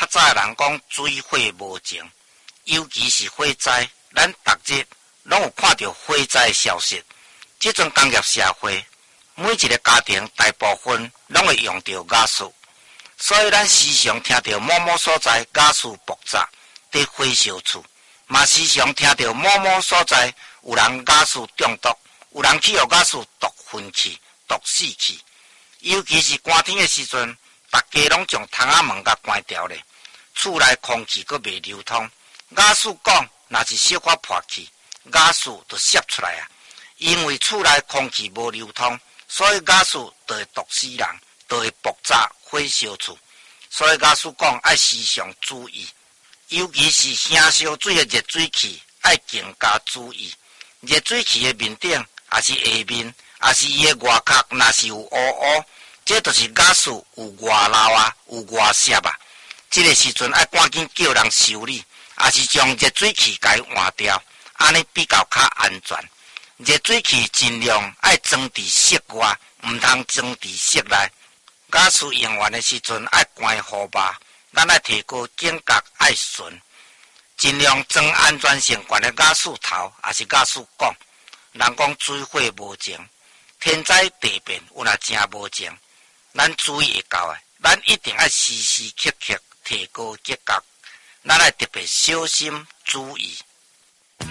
早的人讲水火无情，尤其是火灾，咱逐日拢有看到火灾的消息。这种工业社会，每一个家庭大部分拢会用到瓦斯，所以咱时常听到某某所在瓦斯爆炸，伫火烧厝，嘛时常听到某某所在有人瓦斯中毒，有人去互瓦斯毒昏去、毒死去。尤其是寒天的时阵，大家拢将窗仔门甲关掉咧，厝内空气阁未流通。瓦斯管若是小可破去，瓦斯就泄出来啊。因为厝内空气无流通，所以瓦斯就会毒死人，就会爆炸火烧厝。所以瓦斯管爱时常注意，尤其是燃烧水的热水器爱更加注意。热水器的面顶，也是下面，也是伊的外壳，若是有乌乌，这就是瓦斯有外漏啊，有外泄啊。这个时阵爱赶紧叫人修理，也是将热水器给换掉，安尼比较较安全。热水器尽量爱装伫室外，唔通装伫室内。瓦斯用完的时阵爱关火把，咱爱提高警觉，爱顺，尽量装安全性悬的瓦斯头，也是瓦斯管。人讲水火无情，天灾地变有若真无情，咱注意会到的，咱一定爱时时刻刻提高警觉，咱爱特别小心注意。